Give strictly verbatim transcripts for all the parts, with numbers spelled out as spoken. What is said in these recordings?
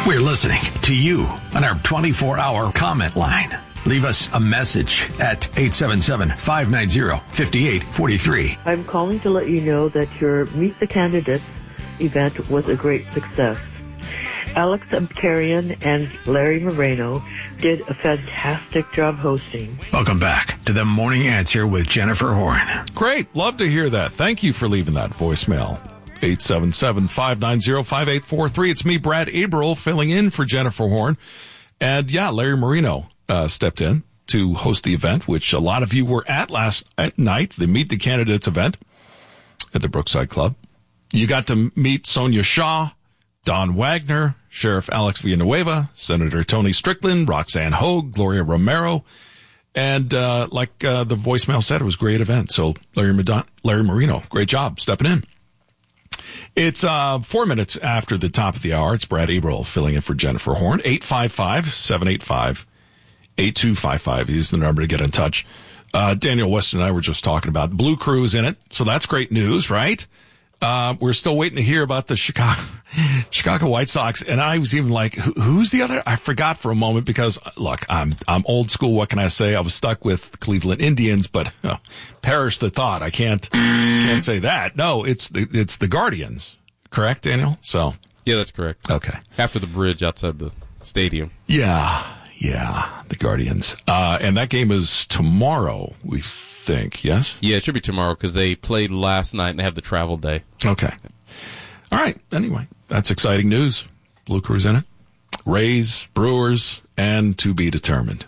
We're listening to you on our twenty-four hour comment line. Leave us a message at eight seven seven, five nine zero, five eight four three. I'm calling to let you know that your Meet the Candidates event was a great success. Alex Abkarian and Larry Moreno did a fantastic job hosting. Welcome back to the Morning Answer with Jennifer Horn. Great. Love to hear that. Thank you for leaving that voicemail. eight seven seven, five nine zero, five eight four three. It's me, Brad Abril, filling in for Jennifer Horn. And yeah, Larry Moreno uh, stepped in to host the event, which a lot of you were at last night, the Meet the Candidates event at the Brookside Club. You got to meet Sonia Shaw, Don Wagner, Sheriff Alex Villanueva, Senator Tony Strickland, Roxanne Hogue, Gloria Romero. And uh, like uh, the voicemail said, it was a great event. So Larry, Madon- Larry Moreno, great job stepping in. It's uh, four minutes after the top of the hour. It's Brad Abril filling in for Jennifer Horn. eight five five, seven eight five, eight two five five is the number to get in touch. Uh, Daniel Weston and I were just talking about the Blue Crew's in it. So that's great news, right? Uh, we're still waiting to hear about the Chicago, Chicago White Sox. And I was even like, Who, who's the other? I forgot for a moment because, look, I'm, I'm old school. What can I say? I was stuck with Cleveland Indians, but oh, perish the thought. I can't, can't say that. No, it's the, it's the Guardians. Correct, Daniel? So. Yeah, that's correct. Okay. After the bridge outside the stadium. Yeah. Yeah. The Guardians. Uh, and that game is tomorrow, we think, yes? Yeah, it should be tomorrow because they played last night and they have the travel day. Okay. All right. Anyway, that's exciting news. Blue Crew's in it. Rays, Brewers, and to be determined.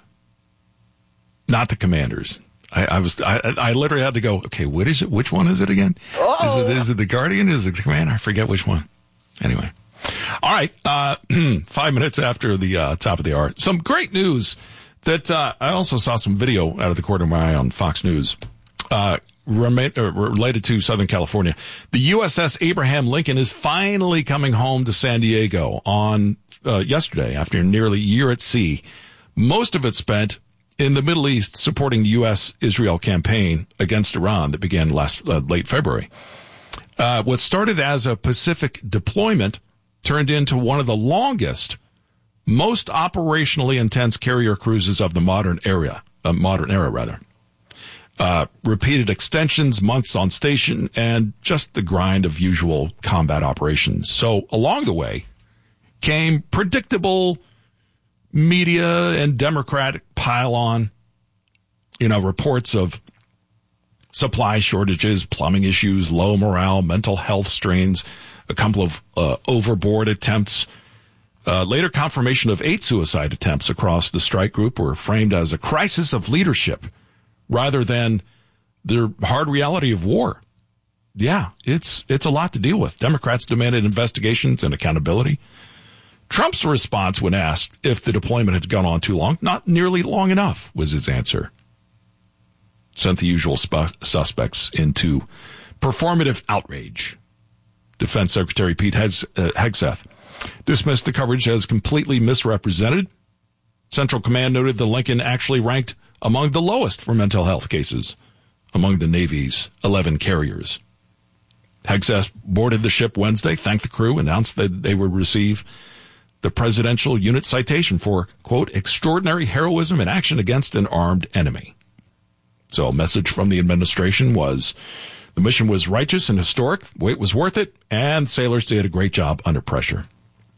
Not the Commanders. I, I was, I, I literally had to go, okay, what is it? Which one is it again? Oh. Is it, is it the Guardian? Is it the Commander? I forget which one. Anyway. All right. Uh, five minutes after the uh, top of the hour. Some great news that uh, I also saw some video out of the corner of my eye on Fox News uh, rema- uh, related to Southern California. The U S S Abraham Lincoln is finally coming home to San Diego on uh, yesterday after nearly a year at sea. Most of it spent in the Middle East supporting the U S Israel campaign against Iran that began last uh, late February. Uh, what started as a Pacific deployment turned into one of the longest, most operationally intense carrier cruises of the modern era, uh, modern era rather. Uh, repeated extensions, months on station, and just the grind of usual combat operations. So along the way came predictable media and Democratic pile-on, you know, reports of supply shortages, plumbing issues, low morale, mental health strains, a couple of uh, overboard attempts. Uh, later confirmation of eight suicide attempts across the strike group were framed as a crisis of leadership rather than the hard reality of war. Yeah, it's it's a lot to deal with. Democrats demanded investigations and accountability. Trump's response when asked if the deployment had gone on too long, not nearly long enough, was his answer. Sent the usual sp- suspects into performative outrage. Defense Secretary Pete Hes- uh, Hegseth dismissed the coverage as completely misrepresented. Central Command noted the Lincoln actually ranked among the lowest for mental health cases among the Navy's eleven carriers. Hegseth boarded the ship Wednesday, thanked the crew, announced that they would receive the Presidential Unit Citation for, quote, extraordinary heroism in action against an armed enemy. So a message from the administration was the mission was righteous and historic, wait was worth it, and sailors did a great job under pressure.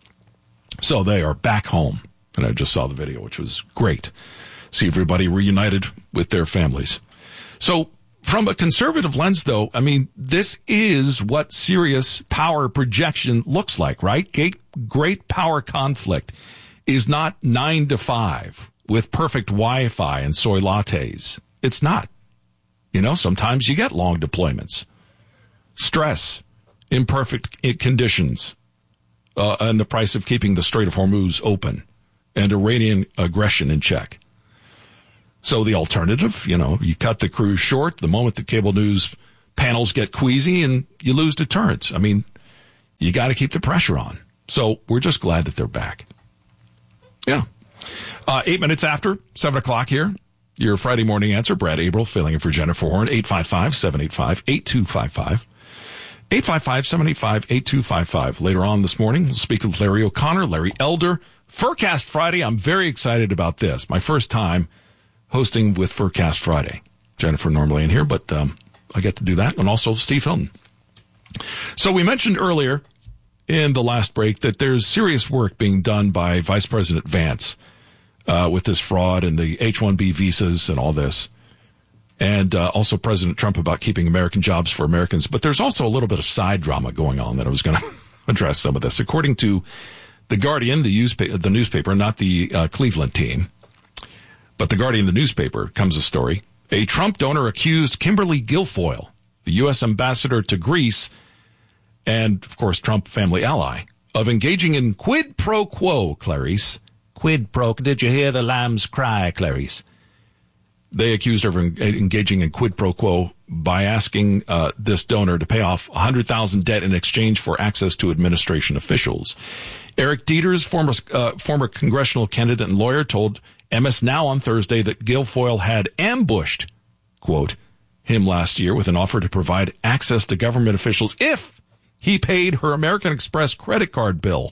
So they are back home, and I just saw the video, which was great. See everybody reunited with their families. So from a conservative lens, though, I mean, this is what serious power projection looks like, right? Great, great power conflict is not nine to five with perfect Wi-Fi and soy lattes. It's not. You know, sometimes you get long deployments. Stress, imperfect conditions, uh, and the price of keeping the Strait of Hormuz open and Iranian aggression in check. So the alternative, you know, you cut the cruise short the moment the cable news panels get queasy and you lose deterrence. I mean, you got to keep the pressure on. So we're just glad that they're back. Yeah. Uh, eight minutes after seven o'clock here. Your Friday morning answer, Brad Abril, filling in for Jennifer Horn, eight five five, seven eight five, eight two five five. eight five five, seven eight five, eight two five five. Later on this morning, we'll speak with Larry O'Connor, Larry Elder. Furcast Friday, I'm very excited about this. My first time hosting with Furcast Friday. Jennifer normally in here, but um, I get to do that. And also Steve Hilton. So we mentioned earlier in the last break that there's serious work being done by Vice President Vance uh, with this fraud and the H one B visas and all this. And uh, also President Trump about keeping American jobs for Americans. But there's also a little bit of side drama going on that I was going to address some of this. According to The Guardian, the, newspa- the newspaper, not the uh, Cleveland team, but The Guardian, the newspaper, comes a story. A Trump donor accused Kimberly Guilfoyle, the U S ambassador to Greece, and, of course, Trump family ally, of engaging in quid pro quo, Clarice. Quid pro, did you hear the lambs cry, Clarice? They accused her of engaging in quid pro quo by asking uh, this donor to pay off one hundred thousand dollars debt in exchange for access to administration officials. Eric Dieters, former uh, former congressional candidate and lawyer, told M S Now on Thursday that Guilfoyle had ambushed, quote, him last year with an offer to provide access to government officials if he paid her American Express credit card bill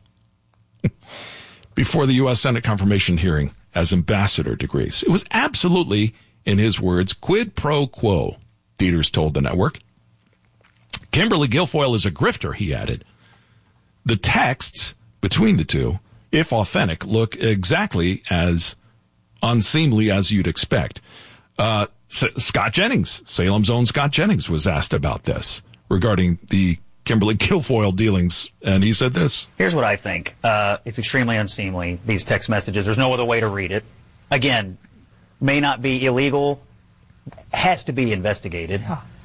before the U S Senate confirmation hearing as ambassador to Greece. It was absolutely, in his words, quid pro quo, Dieters told the network. Kimberly Guilfoyle is a grifter, he added. The texts between the two, if authentic, look exactly as unseemly as you'd expect. Uh, S- Scott Jennings, Salem's own Scott Jennings, was asked about this regarding the Kimberly Guilfoyle dealings, and he said this. Here's what I think. Uh, it's extremely unseemly, these text messages. There's no other way to read it. Again, may not be illegal, has to be investigated.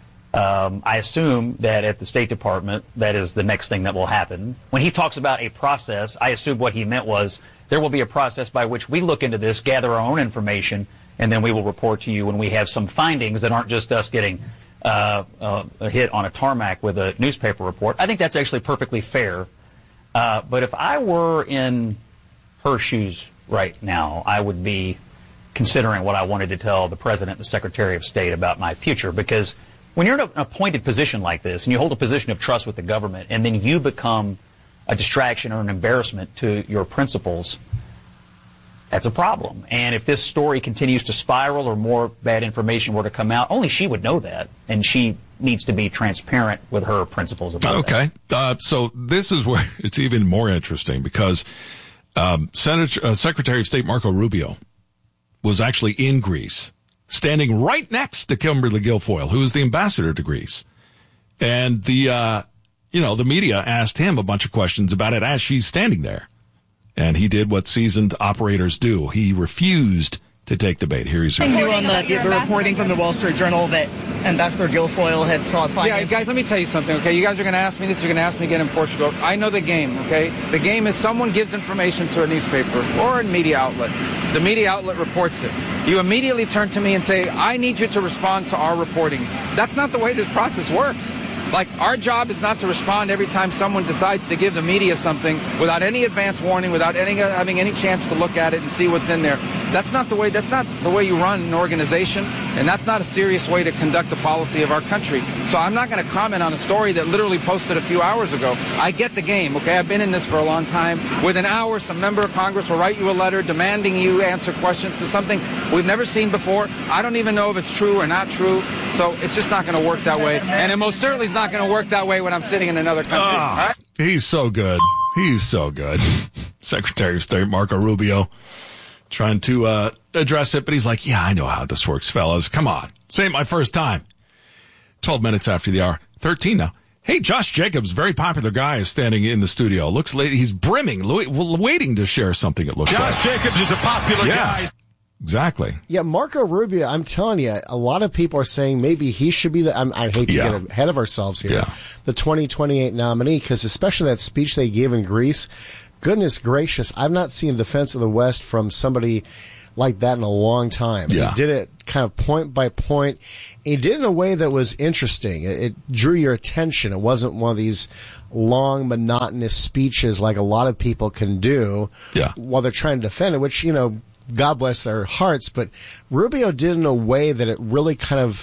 Um, I assume that at the State Department, that is the next thing that will happen. When he talks about a process, I assume what he meant was there will be a process by which we look into this, gather our own information, and then we will report to you when we have some findings that aren't just us getting uh, uh, a hit on a tarmac with a newspaper report. I think that's actually perfectly fair. Uh, but if I were in her shoes right now, I would be considering what I wanted to tell the President and the Secretary of State about my future. Because when you're in an appointed position like this, and you hold a position of trust with the government, and then you become a distraction or an embarrassment to your principals, that's a problem. And if this story continues to spiral or more bad information were to come out, only she would know that. And she needs to be transparent with her principals about okay. that. Okay. Uh, so this is where it's even more interesting because um, Senator, uh, Secretary of State Marco Rubio was actually in Greece, standing right next to Kimberly Guilfoyle, who is the ambassador to Greece. And the, uh, you know, the media asked him a bunch of questions about it as she's standing there. And he did what seasoned operators do. He refused to take the bait. Here he's you on the, the reporting from the Wall Street Journal that Ambassador Guilfoyle had sought finance. Yeah, guys, let me tell you something, okay? You guys are going to ask me this, you're going to ask me again in Portugal. I know the game, okay? The game is someone gives information to a newspaper or a media outlet. The media outlet reports it. You immediately turn to me and say, I need you to respond to our reporting. That's not the way this process works. Like, our job is not to respond every time someone decides to give the media something without any advance warning, without any having any chance to look at it and see what's in there. That's not the way, that's not the way you run an organization, and that's not a serious way to conduct the policy of our country. So I'm not going to comment on a story that literally posted a few hours ago. I get the game, okay? I've been in this for a long time. Within hours, some member of Congress will write you a letter demanding you answer questions to something we've never seen before. I don't even know if it's true or not true, so it's just not going to work that way. And it most certainly is not going to work that way when I'm sitting in another country. Oh, right? He's so good. He's so good. Secretary of State Marco Rubio trying to uh, address it, but he's like, yeah, I know how this works, fellas. Come on. This ain't my first time. twelve minutes after the hour. thirteen now. Hey, Josh Jacobs, very popular guy, is standing in the studio. Looks like he's brimming, waiting to share something, it looks Josh like. Josh Jacobs is a popular yeah. guy. Exactly. Yeah, Marco Rubio, I'm telling you, a lot of people are saying maybe he should be the, I'm, I hate to yeah. get ahead of ourselves here, yeah. the twenty twenty-eight nominee, because especially that speech they gave in Greece, goodness gracious, I've not seen a defense of the West from somebody like that in a long time. Yeah. He did it kind of point by point. He did it in a way that was interesting. It, it drew your attention. It wasn't one of these long, monotonous speeches like a lot of people can do yeah. while they're trying to defend it, which, you know, God bless their hearts, but Rubio did it in a way that it really kind of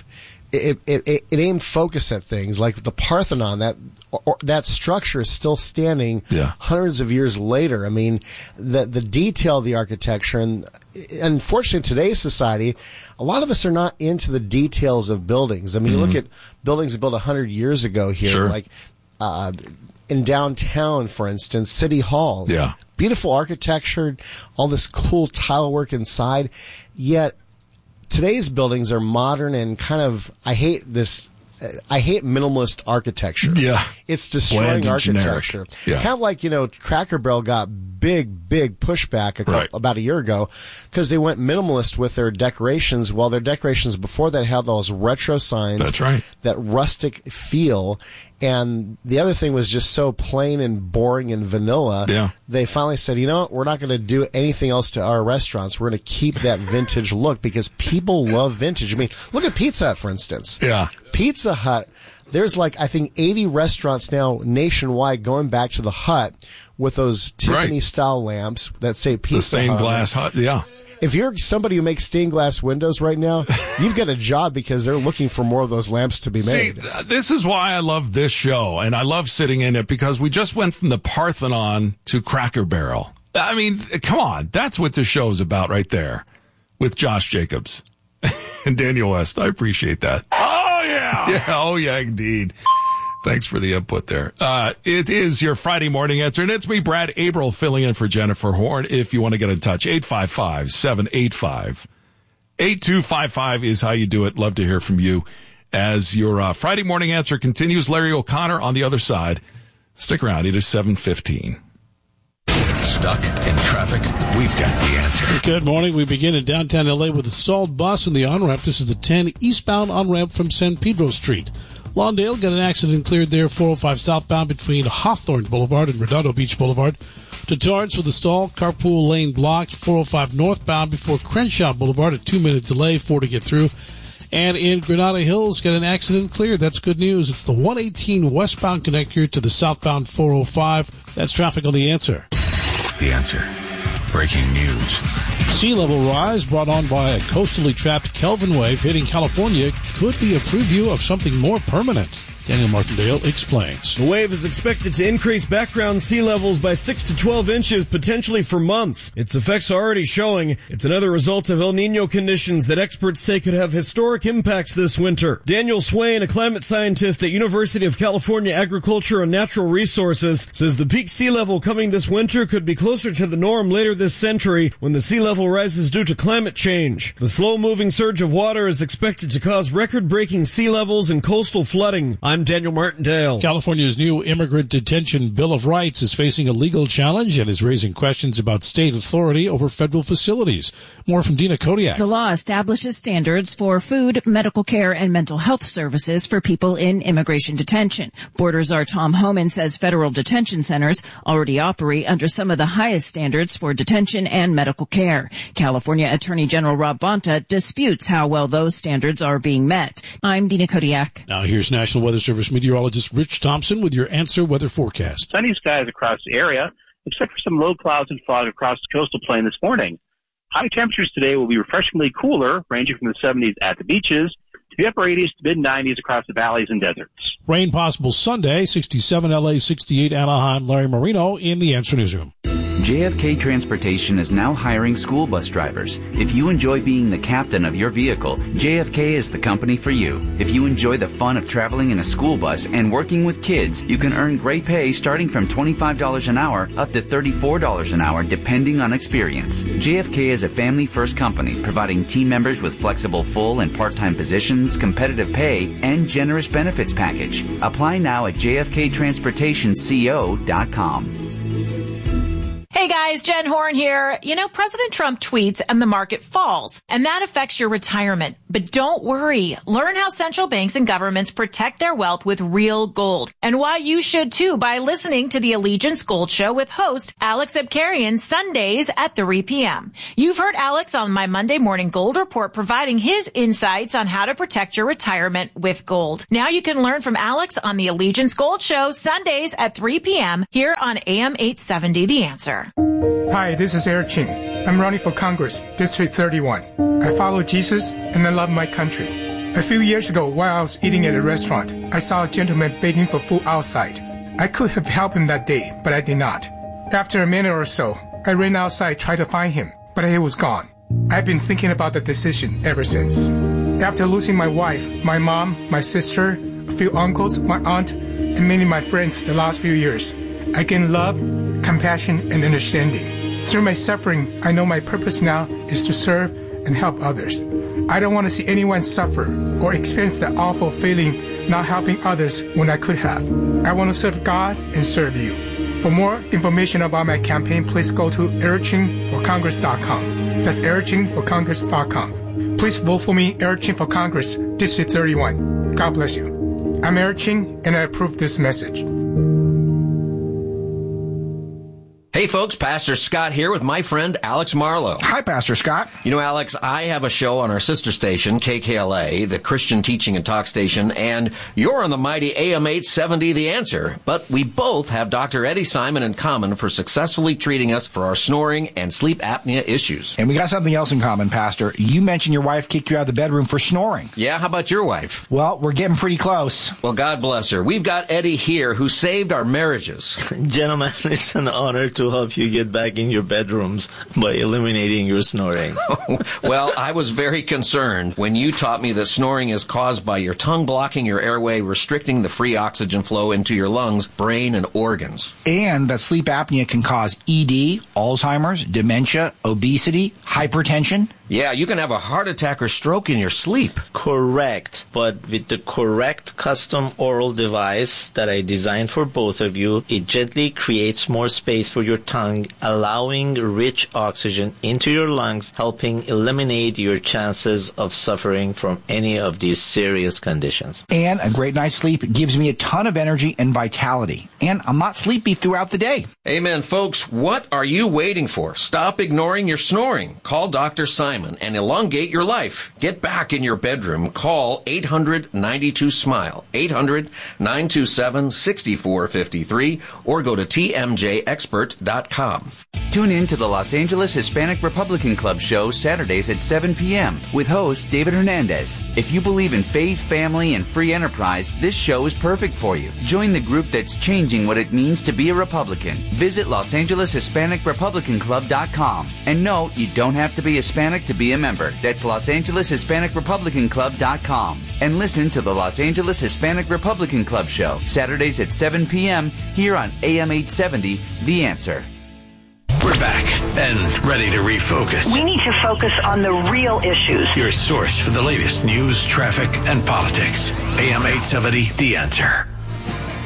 it, it, it, it aimed focus at things like the Parthenon. That or, that structure is still standing yeah. hundreds of years later. I mean, the the detail of the architecture, and unfortunately, in today's society, a lot of us are not into the details of buildings. I mean, mm-hmm. you look at buildings built a hundred years ago here, sure. like uh, in downtown, for instance, City Hall. Yeah. Beautiful architecture, all this cool tile work inside, yet today's buildings are modern and kind of, I hate this, uh, I hate minimalist architecture. Yeah. It's destroying Bland and architecture. Yeah. Kind of like, you know, Cracker Barrel got big, big pushback a couple, right. about a year ago because they went minimalist with their decorations, while their decorations before that had those retro signs. That's right. That rustic feel. And the other thing was just so plain and boring and vanilla. Yeah. They finally said, you know what, we're not going to do anything else to our restaurants. We're going to keep that vintage look because people love vintage. I mean, look at Pizza Hut, for instance. Yeah. Pizza Hut, there's like, I think, eighty restaurants now nationwide going back to the Hut with those Tiffany-style lamps that say Pizza Hut. The stained glass Hut, yeah. If you're somebody who makes stained glass windows right now, you've got a job because they're looking for more of those lamps to be made. See, this is why I love this show, and I love sitting in it, because we just went from the Parthenon to Cracker Barrel. I mean, come on. That's what this show is about right there with Josh Jacobs and Daniel West. I appreciate that. Oh, yeah. Yeah, oh, yeah, indeed. Thanks for the input there. Uh, it is your Friday morning answer, and it's me, Brad Abril, filling in for Jennifer Horn. If you want to get in touch, eight five five, seven eight five, eight two five five is how you do it. Love to hear from you. As your uh, Friday morning answer continues, Larry O'Connor on the other side. Stick around. It is seven fifteen. Stuck in traffic? We've got the answer. Good morning. We begin in downtown L A with a stalled bus in the on-ramp. This is the ten eastbound on-ramp from San Pedro Street. Lawndale got an accident cleared there, four oh five southbound between Hawthorne Boulevard and Redondo Beach Boulevard. To Torrance with a stall, carpool lane blocked, four oh five northbound before Crenshaw Boulevard, a two-minute delay, four to get through. And in Granada Hills, got an accident cleared. That's good news. It's the one eighteen westbound connector to the southbound four oh five. That's traffic on The Answer. The Answer. Breaking news. Sea level rise brought on by a coastally trapped Kelvin wave hitting California could be a preview of something more permanent. Daniel Martindale explains. The wave is expected to increase background sea levels by six to twelve inches, potentially for months. Its effects are already showing. It's another result of El Nino conditions that experts say could have historic impacts this winter. Daniel Swain, a climate scientist at University of California Agriculture and Natural Resources, says the peak sea level coming this winter could be closer to the norm later this century when the sea level rises due to climate change. The slow-moving surge of water is expected to cause record-breaking sea levels and coastal flooding. I'm Daniel Martindale. California's new Immigrant Detention Bill of Rights is facing a legal challenge and is raising questions about state authority over federal facilities. More from Dina Kodiak. The law establishes standards for food, medical care, and mental health services for people in immigration detention. Border Czar Tom Homan says federal detention centers already operate under some of the highest standards for detention and medical care. California Attorney General Rob Bonta disputes how well those standards are being met. I'm Dina Kodiak. Now here's National Weather Service meteorologist Rich Thompson with your Answer Weather forecast. Sunny skies across the area, except for some low clouds and fog across the coastal plain this morning. High temperatures today will be refreshingly cooler, ranging from the seventies at the beaches to the upper eighties to mid nineties across the valleys and deserts. Rain possible Sunday, sixty-seven L A, sixty-eight Anaheim. Larry Marino in the Answer Newsroom. J F K Transportation is now hiring school bus drivers. If you enjoy being the captain of your vehicle, J F K is the company for you. If you enjoy the fun of traveling in a school bus and working with kids, you can earn great pay starting from twenty-five dollars an hour up to thirty-four dollars an hour depending on experience. J F K is a family-first company providing team members with flexible full and part-time positions, competitive pay, and generous benefits package. Apply now at j f k transportation co dot com. Hey guys, Jen Horn here. You know, President Trump tweets and the market falls, and that affects your retirement. But don't worry. Learn how central banks and governments protect their wealth with real gold, and why you should too by listening to the Allegiance Gold Show with host Alex Abkarian Sundays at three p.m. You've heard Alex on my Monday Morning Gold Report providing his insights on how to protect your retirement with gold. Now you can learn from Alex on the Allegiance Gold Show Sundays at three p.m. here on A M eight seventy The Answer. Hi, this is Eric Chin. I'm running for Congress, District thirty-one. I follow Jesus and I love my country. A few years ago, while I was eating at a restaurant, I saw a gentleman begging for food outside. I could have helped him that day, but I did not. After a minute or so, I ran outside, tried to find him, but he was gone. I've been thinking about the decision ever since. After losing my wife, my mom, my sister, a few uncles, my aunt, and many of my friends the last few years, I gained love, compassion, and understanding. Through my suffering, I know my purpose now is to serve and help others. I don't want to see anyone suffer or experience that awful feeling not helping others when I could have. I want to serve God and serve you. For more information about my campaign, please go to eric ching for congress dot com. That's eric ching for congress dot com. Please vote for me, Eric Ching for Congress, District thirty-one. God bless you. I'm Eric Ching, and I approve this message. Hey folks, Pastor Scott here with my friend Alex Marlowe. Hi, Pastor Scott. You know, Alex, I have a show on our sister station, K K L A, the Christian Teaching and Talk Station, and you're on the mighty A M eight seventy, The Answer. But we both have Doctor Eddie Simon in common for successfully treating us for our snoring and sleep apnea issues. And we got something else in common, Pastor. You mentioned your wife kicked you out of the bedroom for snoring. Yeah, how about your wife? Well, we're getting pretty close. Well, God bless her. We've got Eddie here who saved our marriages. Gentlemen, it's an honor to help you get back in your bedrooms by eliminating your snoring. Well, I was very concerned when you taught me that snoring is caused by your tongue blocking your airway, restricting the free oxygen flow into your lungs, brain, and organs. And that sleep apnea can cause E D, Alzheimer's, dementia, obesity, hypertension. Yeah, you can have a heart attack or stroke in your sleep. Correct. But with the correct custom oral device that I designed for both of you, it gently creates more space for your tongue, allowing rich oxygen into your lungs, helping eliminate your chances of suffering from any of these serious conditions. And a great night's sleep gives me a ton of energy and vitality. And I'm not sleepy throughout the day. Amen, folks. What are you waiting for? Stop ignoring your snoring. Call Doctor Simon and elongate your life. Get back in your bedroom. Call eight hundred, ninety-two, SMILE, eight hundred, nine two seven, six four five three, or go to T M J expert dot com. Tune in to the Los Angeles Hispanic Republican Club show Saturdays at seven p.m. with host David Hernandez. If you believe in faith, family, and free enterprise, this show is perfect for you. Join the group that's changing what it means to be a Republican. Visit Los Angeles Hispanic Republican Club dot com. And no, you don't have to be Hispanic to be a member. That's Los Angeles Hispanic Republican Club dot com. And listen to the Los Angeles Hispanic Republican Club show Saturdays at seven p.m. here on A M eight seventy, The Answer. We're back and ready to refocus. We need to focus on the real issues. Your source for the latest news, traffic, and politics. A M eight seventy, The Answer.